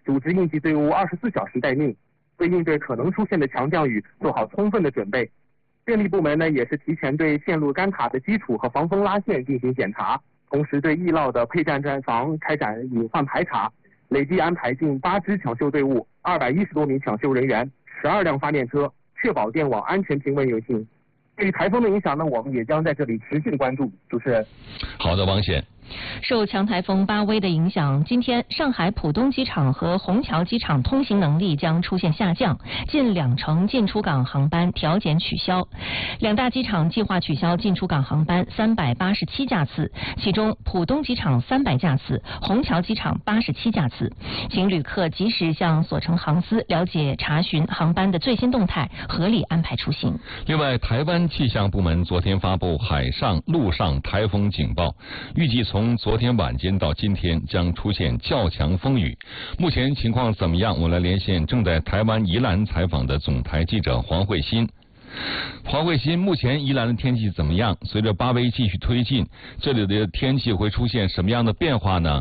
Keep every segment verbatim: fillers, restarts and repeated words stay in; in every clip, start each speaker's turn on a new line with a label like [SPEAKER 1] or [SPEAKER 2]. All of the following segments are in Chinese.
[SPEAKER 1] 组织应急队伍二十四小时待命，为应对可能出现的强降雨做好充分的准备。电力部门呢，也是提前对线路干卡的基础和防风拉线进行检查，同时对易涝的配站站房开展隐患排查，累计安排近八支抢修队伍、二百一十多名抢修人员、十二辆发电车，确保电网安全平稳运行。对于台风的影响呢，我们也将在这里持续的关注。主持人，
[SPEAKER 2] 好的，王显。
[SPEAKER 3] 受强台风巴威的影响，今天上海浦东机场和虹桥机场通行能力将出现下降，近两成进出港航班调减取消。两大机场计划取消进出港航班三百八十七架次，其中浦东机场三百架次，虹桥机场八十七架次。请旅客及时向所乘航司了解查询航班的最新动态，合理安排出行。
[SPEAKER 2] 另外，台湾气象部门昨天发布海上、陆上台风警报，预计从从昨天晚间到今天将出现较强风雨，目前情况怎么样？我来连线正在台湾宜兰采访的总台记者黄慧欣。黄慧欣，目前宜兰的天气怎么样？随着巴威继续推进，这里的天气会出现什么样的变化呢？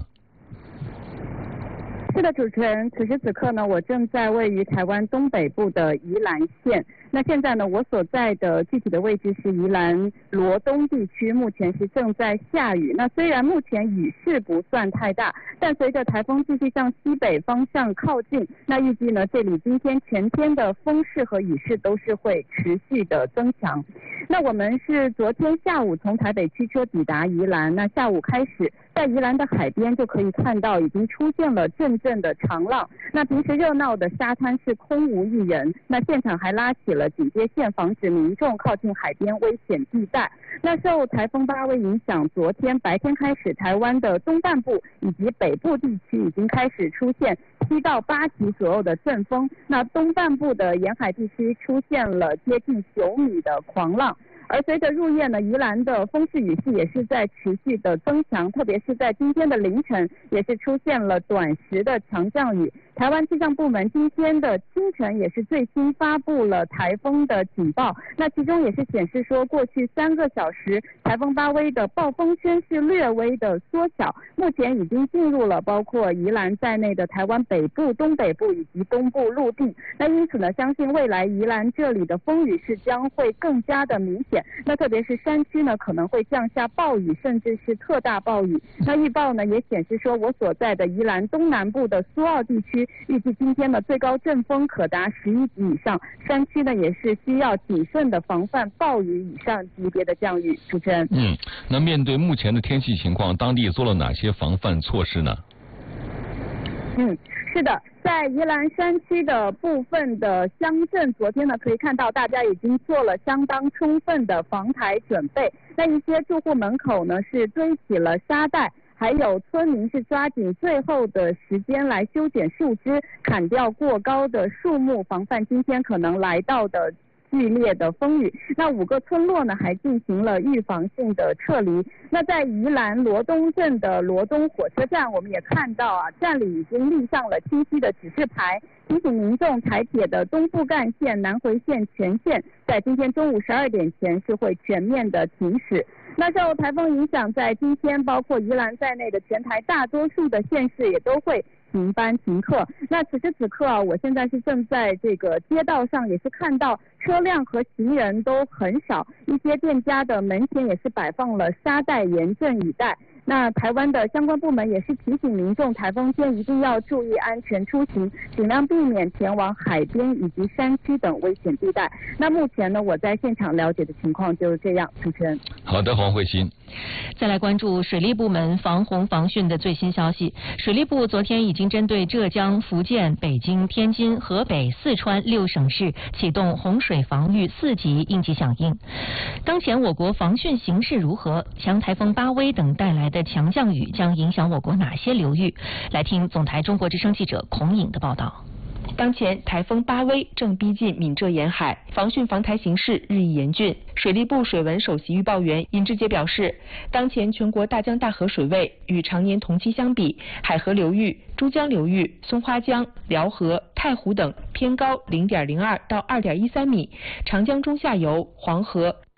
[SPEAKER 4] 是的，主持人，此时此刻呢，我正在位于台湾东北部的宜兰县。那现在呢，我所在的具体的位置是宜兰罗东地区，目前是正在下雨。那虽然目前雨势不算太大，但随着台风继续向西北方向靠近，那预计呢，这里今天全天的风势和雨势都是会持续的增强。那我们是昨天下午从台北驱车抵达宜兰，那下午开始在宜兰的海边就可以看到已经出现了阵阵的长浪。那平时热闹的沙滩是空无一人，那现场还拉起了警戒线，防止民众靠近海边危险地带。那受台风巴威影响，昨天白天开始，台湾的东半部以及北部地区已经开始出现七到八级左右的阵风，那东半部的沿海地区出现了接近九米的狂浪。而随着入夜呢，宜兰的风势雨势也是在持续的增强，特别是在今天的凌晨，也是出现了短时的强降雨。台湾气象部门今天的清晨也是最新发布了台风的警报，那其中也是显示说，过去三个小时台风巴威的暴风圈是略微的缩小，目前已经进入了包括宜兰在内的台湾北部、东北部以及东部陆地。那因此呢，相信未来宜兰这里的风雨是将会更加的明显。那特别是山区呢，可能会降下暴雨，甚至是特大暴雨。那预报呢也显示说，我所在的宜兰东南部的苏澳地区，预计今天的最高阵风可达十一级以上，山区呢也是需要谨慎的防范暴雨以上级别的降雨。主持人，
[SPEAKER 2] 嗯，那面对目前的天气情况，当地做了哪些防范措施呢？
[SPEAKER 4] 嗯，是的，在宜兰山区的部分的乡镇，昨天呢可以看到大家已经做了相当充分的防台准备。那一些住户门口呢是堆起了沙袋，还有村民是抓紧最后的时间来修剪树枝，砍掉过高的树木，防范今天可能来到的剧烈的风雨。那五个村落呢还进行了预防性的撤离。那在宜兰罗东镇的罗东火车站，我们也看到啊，站里已经立上了清晰的指示牌，提醒民众台铁的东部干线、南回线全线在今天中午十二点前是会全面的停驶。那受台风影响，在今天包括宜兰在内的全台大多数的县市也都会停班停课。那此时此刻啊，我现在是正在这个街道上，也是看到车辆和行人都很少，一些店家的门前也是摆放了沙袋，严阵以待。那台湾的相关部门也是提醒民众，台风天一定要注意安全出行，尽量避免前往海边以及山区等危险地带。那目前呢，我在现场了解的情况就是这样。主持人，
[SPEAKER 2] 好的，黄慧欣。
[SPEAKER 3] 再来关注水利部门防洪防汛的最新消息。水利部昨天已经针对浙江、福建、北京、天津、河北、四川六省市启动洪水防御四级应急响应。当前我国防汛形势如何？强台风巴威等带来的强降雨将影响我国哪些流域？来听总台中国之声记者孔颖的报道。
[SPEAKER 5] 当前台风巴威正逼近闽浙沿海，防汛防台形势日益严峻。水利部水文首席预报员尹志杰表示，当前全国大江大河水位与常年同期相比，海河流域、珠江流域、松花江、辽河、太湖等偏高零点零二到二点一三米，长江中下游、黄河、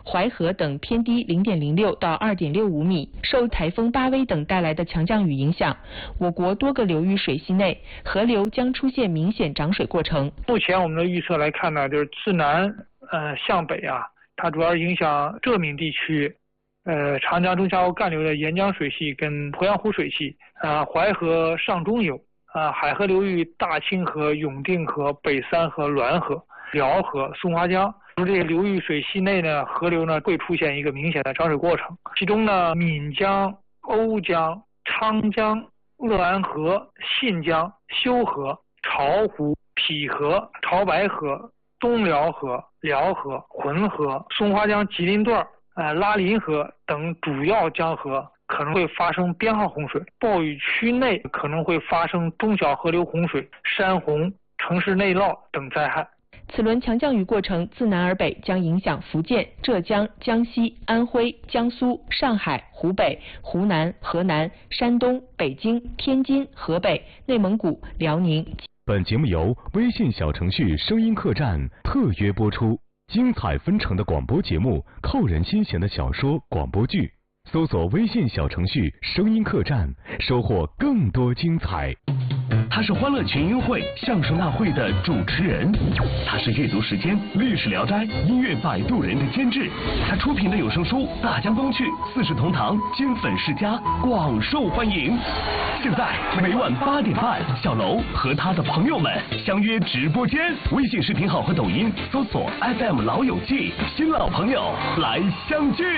[SPEAKER 5] 淮河等偏低零点零六到二点六五米。受台风巴威等带来的强降雨影响，我国多个流域水系内河流将出现明显涨水过程。
[SPEAKER 6] 目前我们的预测来看呢，就是自南呃向北啊，它主要影响浙闽地区。呃，长江中下游干流的沿江水系跟鄱阳湖水系，啊、呃，淮河上中游，啊、呃，海河流域大清河、永定河、北三河、滦河、辽河、松花江，从这些流域水系内呢，河流呢会出现一个明显的涨水过程。其中呢，岷江、瓯江、昌江、鄂安河、信江、修河、巢湖、陂河、潮白河、东辽河、辽河、浑河、松花江吉林段。呃，拉林河等主要江河可能会发生编号洪水，暴雨区内可能会发生中小河流洪水、山洪、城市内涝等灾害。
[SPEAKER 5] 此轮强降雨过程自南而北将影响福建、浙江、江西、安徽、江苏、上海、湖北、湖南、河南、山东、北京、天津、河北、内蒙古、辽宁。
[SPEAKER 7] 本节目由微信小程序声音客栈特约播出。精彩纷呈的广播节目，扣人心弦的小说、广播剧，搜索微信小程序声音客栈，收获更多精彩。
[SPEAKER 8] 他是欢乐群英会相声大会的主持人，他是阅读时间、历史聊斋、音乐摆渡人的监制，他出品的有声书《大江东去》《四世同堂》金粉世家广受欢迎。现在每晚八点半，小楼和他的朋友们相约直播间，微信视频号和抖音搜索 F M 老友记，新老朋友来相聚。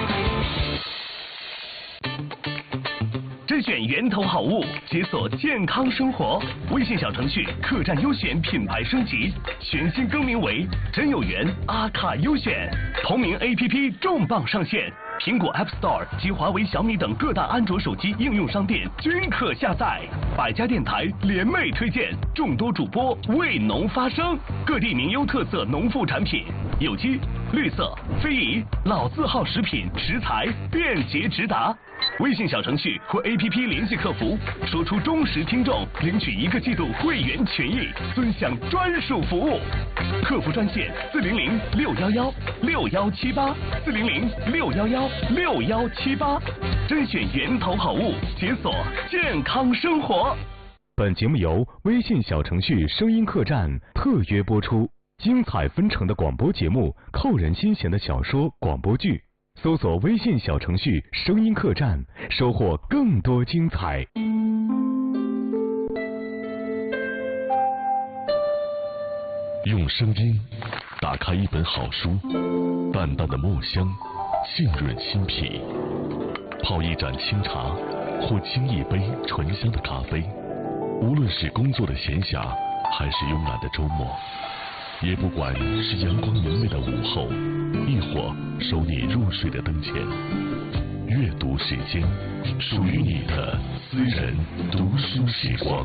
[SPEAKER 8] 甄选源头好物，解锁健康生活。微信小程序客栈优选品牌升级，全新更名为真有缘阿卡优选。同名 A P P 重磅上线，苹果 App Store 及华为、小米等各大安卓手机应用商店均可下载。百家电台联袂推荐，众多主播为农发声，各地名优特色农副产品，有机、绿色、非遗、老字号食品食材便捷直达。微信小程序或 A P P 联系客服，说出忠实听众，领取一个季度会员权益，尊享专属服务。客服专线四零零六幺幺六幺七八四零零六幺幺六幺七八，甄选源头好物，解锁健康生活。
[SPEAKER 7] 本节目由微信小程序声音客栈特约播出。精彩纷呈的广播节目，扣人心弦的小说、广播剧。搜索微信小程序声音客栈，收获更多精彩。
[SPEAKER 9] 用声音打开一本好书，淡淡的墨香沁润心脾，泡一盏清茶或沏一杯醇香的咖啡，无论是工作的闲暇还是慵懒的周末，也不管是阳光明媚的午后，亦或守你入睡的灯前，阅读时间，属于你的私人读书时光。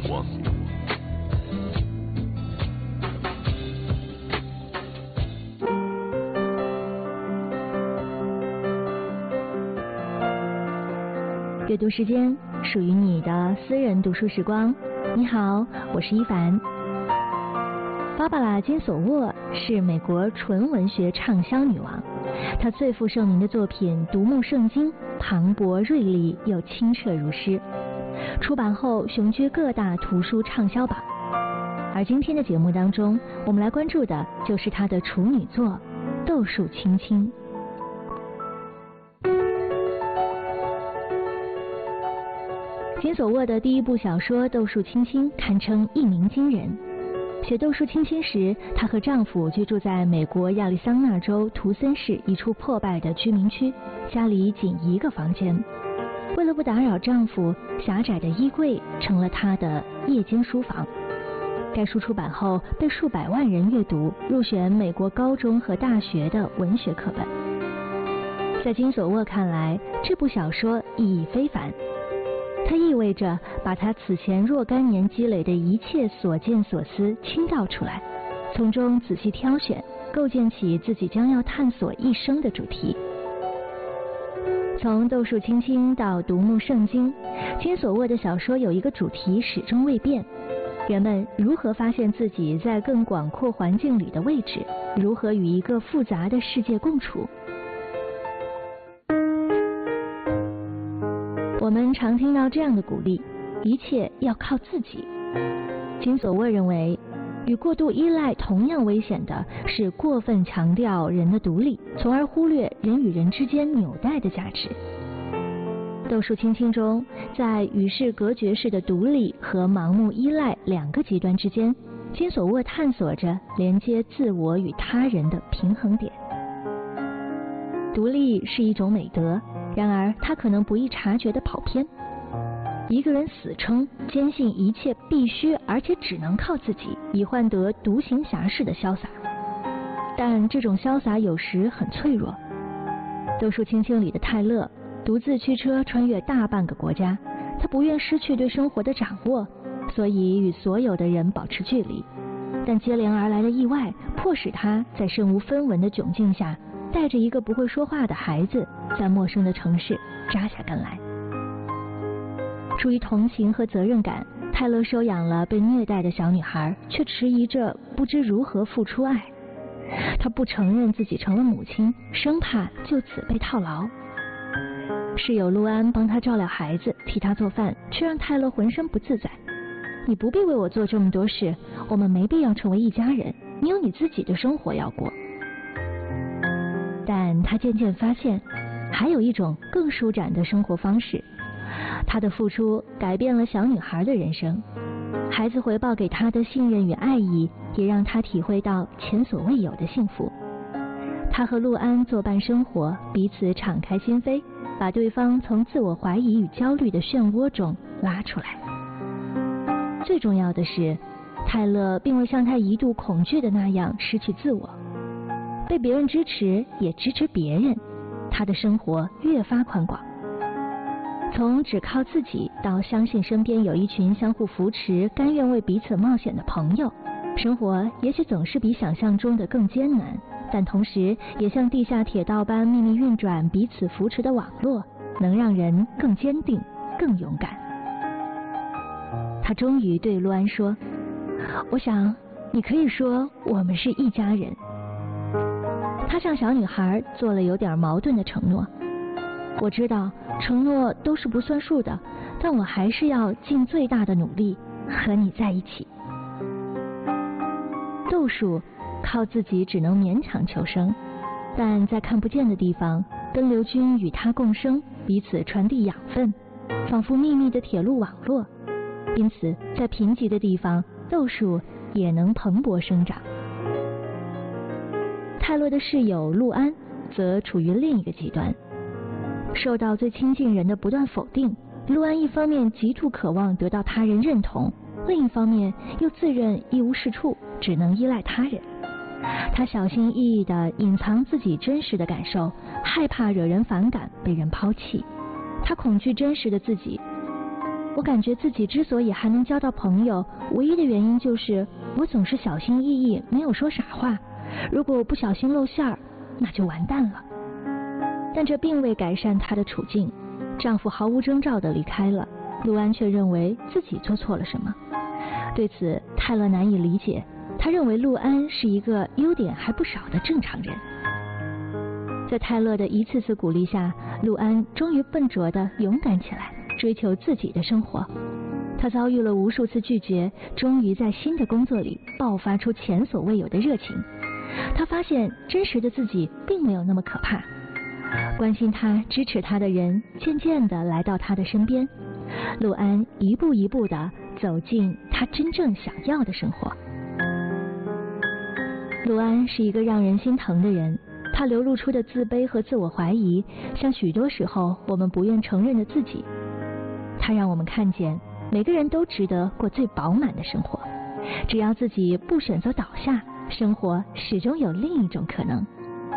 [SPEAKER 10] 阅读时间，属于你的私人读书时光。你好，我是伊凡。芭芭拉·金索沃是美国纯文学畅销女王，她最负盛名的作品《独木圣经》磅礴锐利又清澈如诗，出版后雄居各大图书畅销榜。而今天的节目当中，我们来关注的就是她的处女作《斗树青青》。金索沃的第一部小说《斗树青青》堪称一鸣惊人。写《斗树青青》时，她和丈夫居住在美国亚利桑那州图森市一处破败的居民区，家里仅一个房间。为了不打扰丈夫，狭窄的衣柜成了她的夜间书房。该书出版后被数百万人阅读，入选美国高中和大学的文学课本。在金索沃看来，这部小说意义非凡。它意味着把他此前若干年积累的一切所见所思倾倒出来，从中仔细挑选，构建起自己将要探索一生的主题。从《斗树青青》到《独木圣经》，金索沃的小说有一个主题始终未变：人们如何发现自己在更广阔环境里的位置，如何与一个复杂的世界共处。 我们常听到这样的鼓励：一切要靠自己。金索沃认为，与过度依赖同样危险的是过分强调人的独立，从而忽略人与人之间纽带的价值。豆树青青中，在与世隔绝式的独立和盲目依赖两个极端之间，金索沃探索着连接自我与他人的平衡点。独立是一种美德，然而它可能不易察觉地跑偏。一个人死撑，坚信一切必须而且只能靠自己，以换得独行侠式的潇洒。但这种潇洒有时很脆弱。豆树青青里的泰勒独自驱车穿越大半个国家，他不愿失去对生活的掌握，所以与所有的人保持距离。但接连而来的意外迫使他在身无分文的窘境下，带着一个不会说话的孩子，在陌生的城市扎下根来。出于同情和责任感，泰勒收养了被虐待的小女孩，却迟疑着不知如何付出爱。他不承认自己成了母亲，生怕就此被套牢。室友陆安帮他照料孩子，替他做饭，却让泰勒浑身不自在。你不必为我做这么多事，我们没必要成为一家人，你有你自己的生活要过。但他渐渐发现，还有一种更舒展的生活方式。他的付出改变了小女孩的人生，孩子回报给他的信任与爱意，也让他体会到前所未有的幸福。他和陆安作伴生活，彼此敞开心扉，把对方从自我怀疑与焦虑的漩涡中拉出来。最重要的是，泰勒并未像他一度恐惧的那样失去自我，被别人支持也支持别人，他的生活越发宽广。从只靠自己到相信身边有一群相互扶持、甘愿为彼此冒险的朋友，生活也许总是比想象中的更艰难，但同时也像地下铁道般秘密运转、彼此扶持的网络，能让人更坚定、更勇敢。他终于对陆安说：“我想你可以说我们是一家人。”他向小女孩做了有点矛盾的承诺。我知道承诺都是不算数的，但我还是要尽最大的努力和你在一起。豆树靠自己只能勉强求生，但在看不见的地方，根瘤菌与它共生，彼此传递养分，仿佛秘密的铁路网络。因此，在贫瘠的地方，豆树也能蓬勃生长。泰勒的室友陆安则处于另一个极端。受到最亲近人的不断否定，陆安一方面极度渴望得到他人认同，另一方面又自认一无是处，只能依赖他人。他小心翼翼地隐藏自己真实的感受，害怕惹人反感，被人抛弃。他恐惧真实的自己。我感觉自己之所以还能交到朋友，唯一的原因就是我总是小心翼翼，没有说傻话。如果我不小心露馅儿，那就完蛋了。但这并未改善她的处境，丈夫毫无征兆地离开了，陆安却认为自己做错了什么。对此，泰勒难以理解，他认为陆安是一个优点还不少的正常人。在泰勒的一次次鼓励下，陆安终于笨拙地勇敢起来，追求自己的生活。他遭遇了无数次拒绝，终于在新的工作里爆发出前所未有的热情。他发现真实的自己并没有那么可怕。关心他、支持他的人渐渐地来到他的身边，陆安一步一步地走进他真正想要的生活。陆安是一个让人心疼的人，他流露出的自卑和自我怀疑，像许多时候我们不愿承认的自己。他让我们看见，每个人都值得过最饱满的生活，只要自己不选择倒下，生活始终有另一种可能。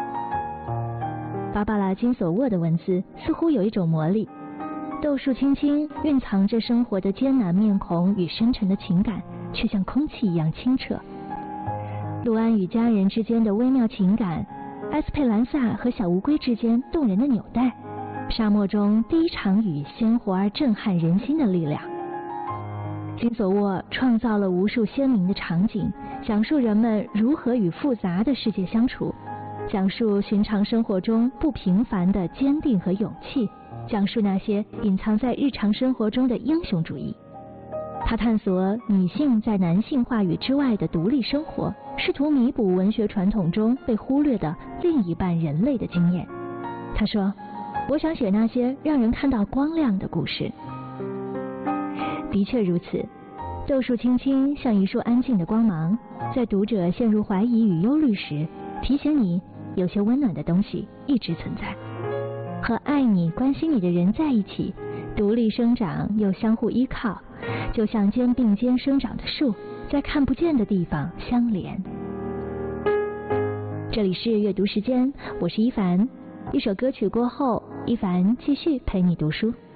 [SPEAKER 10] 芭芭拉·金索沃的文字似乎有一种魔力，豆树青青蕴藏着生活的艰难面孔与深沉的情感，却像空气一样清澈。陆安与家人之间的微妙情感，埃斯佩兰萨和小乌龟之间动人的纽带，沙漠中第一场雨鲜活而震撼人心的力量。金索沃创造了无数鲜明的场景，讲述人们如何与复杂的世界相处，讲述寻常生活中不平凡的坚定和勇气， 讲述那些隐藏在日常生活中的英雄主义。他探索女性在男性话语之外的独立生活，试图弥补文学传统中被忽略的另一半人类的经验。他说，我想写那些让人看到光亮的故事。的确如此，豆树青青像一束安静的光芒，在读者陷入怀疑与忧虑时，提醒你有些温暖的东西一直存在。和爱你关心你的人在一起，独立生长又相互依靠，就像肩并肩生长的树，在看不见的地方相连。这里是阅读时间，我是一凡。一首歌曲过后，一凡继续陪你读书。